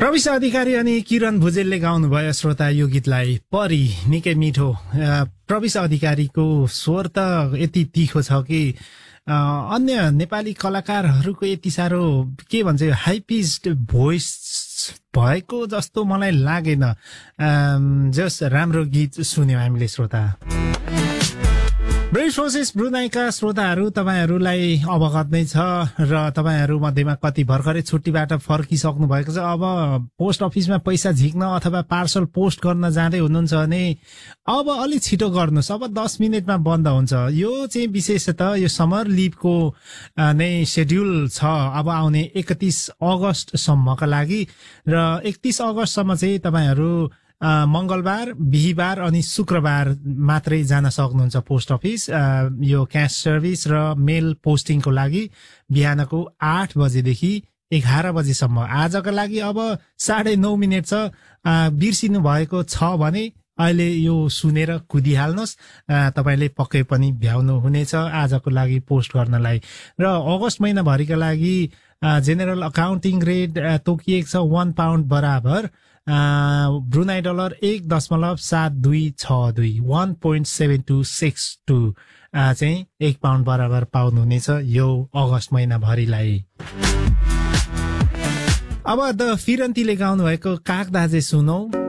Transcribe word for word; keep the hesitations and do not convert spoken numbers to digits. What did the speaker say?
प्रविश अधिकारी अनि किरण भुजेलले गाउनु भयो श्रोता यो गीतलाई परी निकै मिठो। प्रविश अधिकारीको स्वर त यति तीखो छ कि अन्य नेपाली कलाकारहरूको यति साह्रो के भन्छ हाई पिच्ड भोइस भएको जस्तो मलाई लागेन। जस राम्रो गीत सुन्यौं हामीले श्रोता। ब्रेक प्रोसेस ब्रुनाईका श्रोताहरू तपाईहरूलाई अवगत नै छ र तपाईहरू मध्येमा कति भर्खरै छुट्टीबाट फर्किसक्नु भएको छ। अब पोस्ट अफिसमा पैसा झिक्न अथवा पार्सल पोस्ट गर्न जाँदै हुनुहुन्छ भने अब अलि छिटो गर्नुहोस्, अब दस मिनटमा बन्द हुन्छ। यो चाहिँ विशेषतः यो समर लिभको नै शेड्युल छ अब आउने एकतीस अगस्तसम्मका लागि र एकतीस अगस्तसम्म चाहिँ तपाईहरू मंगलबार, बिहीबार अनि शुक्रबार मात्रै जान सक्नुहुन्छ पोस्ट अफिस। यो क्याश सर्भिस र मेल पोस्टिङको लागि बिहानको आठ बजेदेखि एघार बजेसम्म। आजका लागि अब साढे नौ मिनट छ, बिर्सिनु भएको छ भने अहिले यो सुनेर कुदिहाल्नुहोस्, तपाईले पक्कै पनि भ्याउनु हुनेछ आजको लागि पोस्ट गर्नलाई। र अगस्त महिनाभरिका लागि जेनरल अकाउन्टिङ रेट तोकिएको छ वन पाउन्ड बराबर ब्रुनाई डलर एक दशमलव सात दुई छ दुई one point seven two six two चाहिँ एक पाउन्ड बराबर पाउनुहुनेछ यो अगस्त महिनाभरिलाई। अब द फिरन्तीले गाउनु भएको कागदाजे सुनौ।